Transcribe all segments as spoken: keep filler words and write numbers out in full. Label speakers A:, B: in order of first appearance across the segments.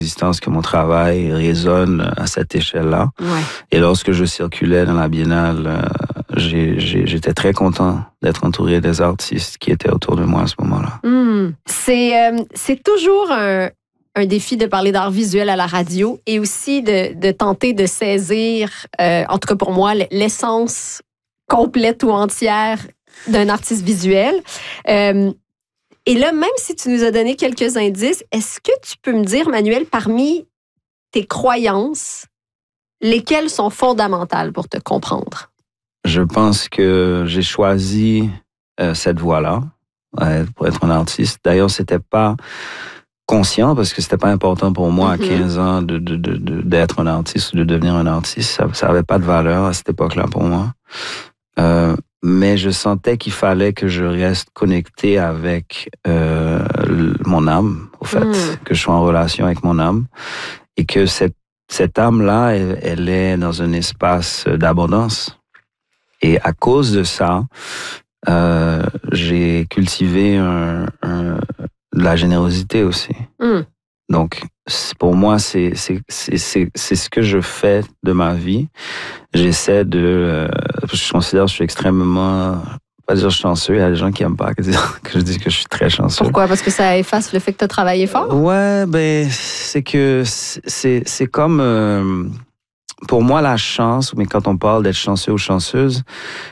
A: l'existence que mon travail résonne à cette échelle-là.
B: Ouais.
A: Et lorsque je circulais dans la Biennale, euh, j'ai, j'ai, j'étais très content d'être entouré des artistes qui étaient autour de moi à ce moment-là.
B: Mmh. C'est, euh, c'est toujours un, un défi de parler d'art visuel à la radio et aussi de, de tenter de saisir, euh, en tout cas pour moi, l'essence complète ou entière d'un artiste visuel. Euh, et là, même si tu nous as donné quelques indices, est-ce que tu peux me dire, Manuel, parmi tes croyances, lesquelles sont fondamentales pour te comprendre?
A: Je pense que j'ai choisi euh, cette voie-là euh, pour être un artiste. D'ailleurs, c'était pas conscient parce que c'était pas important pour moi mm-hmm. à quinze ans de, de, de, de, d'être un artiste ou de devenir un artiste. Ça, ça avait pas de valeur à cette époque-là pour moi. Euh, mais je sentais qu'il fallait que je reste connecté avec euh, mon âme, au fait, mm. que je sois en relation avec mon âme et que cette, cette âme-là, elle, elle est dans un espace d'abondance. Et à cause de ça, euh, j'ai cultivé un, un, de la générosité aussi. Mm. Donc, pour moi, c'est, c'est, c'est, c'est, c'est ce que je fais de ma vie. J'essaie de... Euh, je considère que je suis extrêmement... Pas dire chanceux, il y a des gens qui n'aiment pas que, que je dise que je suis très chanceux.
B: Pourquoi? Parce que ça efface le fait que tu as travaillé fort?
A: Ouais, ben, c'est que c'est, c'est comme... Euh, pour moi, la chance, mais quand on parle d'être chanceux ou chanceuse,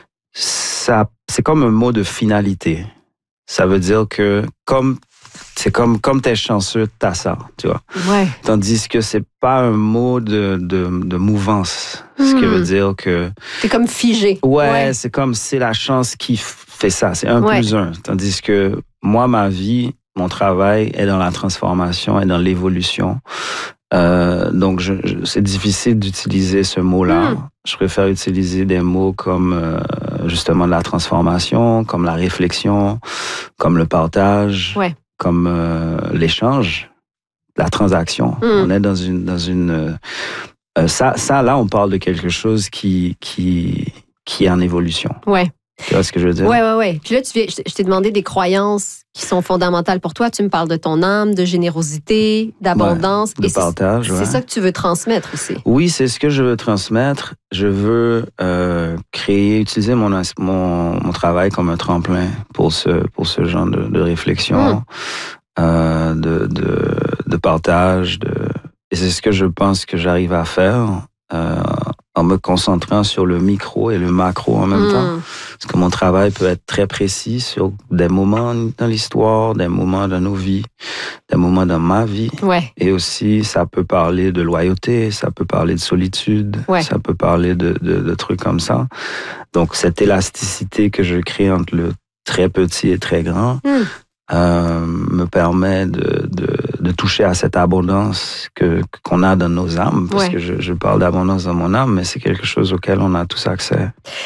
A: ça, c'est comme un mot de finalité. Ça veut dire que comme... C'est comme, comme t'es chanceux, t'as ça, tu vois.
B: Ouais.
A: Tandis que c'est pas un mot de, de, de mouvance. Mmh. Ce qui veut dire que...
B: C'est comme figé.
A: Ouais,
B: ouais.
A: c'est comme c'est la chance qui fait ça. C'est un
B: ouais.
A: plus un. Tandis que moi, ma vie, mon travail est dans la transformation, est dans l'évolution. Euh, donc, je, je, c'est difficile d'utiliser ce mot-là. Mmh. Je préfère utiliser des mots comme euh, justement la transformation, comme la réflexion, comme le partage.
B: Ouais. Comme
A: euh, l'échange, la transaction. Mm. On est dans une... Dans une euh, ça, ça, là, on parle de quelque chose qui, qui, qui est en évolution.
B: Ouais.
A: Tu vois ce que je veux dire?
B: Oui, oui, oui. Puis là, tu viens, je t'ai demandé des croyances qui sont fondamentales pour toi. Tu me parles de ton âme, de générosité, d'abondance.
A: Ouais, de
B: et
A: partage,
B: c'est,
A: ouais.
B: c'est ça que tu veux transmettre aussi.
A: Oui, c'est ce que je veux transmettre. Je veux euh, créer, utiliser mon, mon, mon travail comme un tremplin pour ce, pour ce genre de, de réflexion, mmh. euh, de, de, de partage. De... Et c'est ce que je pense que j'arrive à faire. Euh, en me concentrant sur le micro et le macro en même mmh. temps. Parce que mon travail peut être très précis sur des moments dans l'histoire, des moments dans nos vies, des moments dans ma vie.
B: Ouais.
A: Et aussi, ça peut parler de loyauté, ça peut parler de solitude,
B: ouais.
A: ça peut parler de, de, de trucs comme ça. Donc, cette élasticité que je crée entre le très petit et très grand, mmh. Euh, me permet de, de, de toucher à cette abondance que, qu'on a dans nos âmes. Parce
B: ouais.
A: que je, je parle d'abondance dans mon âme, mais c'est quelque chose auquel on a tous accès.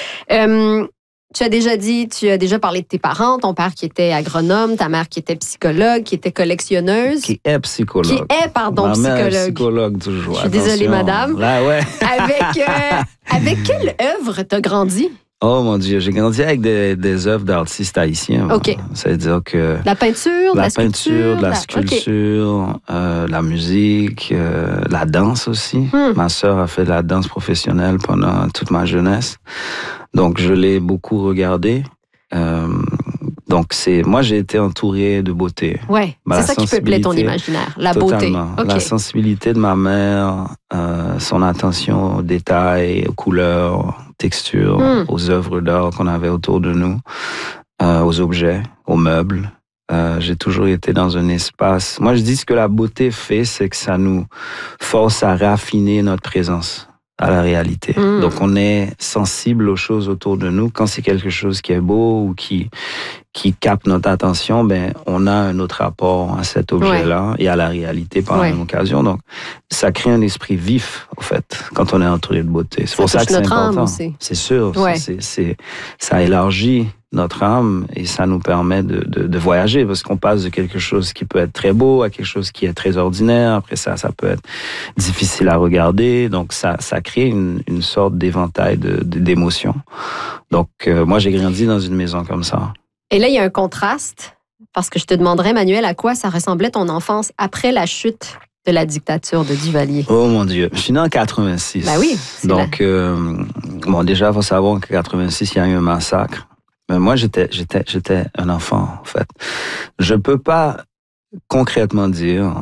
B: Euh, tu as déjà dit, tu as déjà parlé de tes parents, ton père qui était agronome, ta mère qui était psychologue, qui était collectionneuse.
A: Qui est psychologue.
B: Qui est, pardon,
A: Ma
B: psychologue.
A: Mère est psychologue, toujours.
B: Je suis Attention. Désolée, madame.
A: Là, ouais.
B: avec, euh, avec quelle œuvre t'as grandi?
A: Oh mon Dieu, j'ai grandi avec des, des œuvres d'artistes haïtiens.
B: OK.
A: Ça veut dire que...
B: La peinture,
A: la,
B: la
A: peinture,
B: sculpture,
A: la
B: la...
A: sculpture, okay. euh, la musique, euh, la danse aussi.
B: Hmm.
A: Ma sœur a fait de la danse professionnelle pendant toute ma jeunesse. Donc, je l'ai beaucoup regardé. Euh, donc, c'est... Moi, j'ai été entouré de beauté.
B: Ouais, bah, c'est ça qui peuplait ton imaginaire, la
A: totalement.
B: beauté. Okay.
A: La sensibilité de ma mère, euh, son attention aux détails, aux couleurs, textures, mm. aux œuvres d'art qu'on avait autour de nous, euh, aux objets, aux meubles. Euh, j'ai toujours été dans un espace... Moi, je dis ce que la beauté fait, c'est que ça nous force à raffiner notre présence à la réalité. Mm. Donc, on est sensible aux choses autour de nous. Quand c'est quelque chose qui est beau ou qui, qui capte notre attention, ben, on a un autre rapport à cet objet-là ouais. et à la réalité par ouais. la même occasion. Donc, ça crée un esprit vif, en fait, quand on est entouré de beauté. C'est
B: ça
A: pour ça que c'est important.
B: Aussi.
A: C'est sûr.
B: Ouais.
A: C'est, c'est, ça élargit notre âme et ça nous permet de, de, de voyager parce qu'on passe de quelque chose qui peut être très beau à quelque chose qui est très ordinaire. Après ça, ça peut être difficile à regarder. Donc, ça, ça crée une, une sorte d'éventail de, de, d'émotions. Donc, euh, moi, j'ai grandi dans une maison comme ça.
B: Et là, il y a un contraste parce que je te demanderais, Manuel, à quoi ça ressemblait ton enfance après la chute de la dictature de Duvalier?
A: Oh mon Dieu, je suis né en quatre-vingt-six.
B: Ben oui.
A: Donc, euh, bon, déjà, il faut savoir qu'en quatre-vingt-six, il y a eu un massacre. Mais moi, j'étais, j'étais, j'étais un enfant, en fait. Je peux pas concrètement dire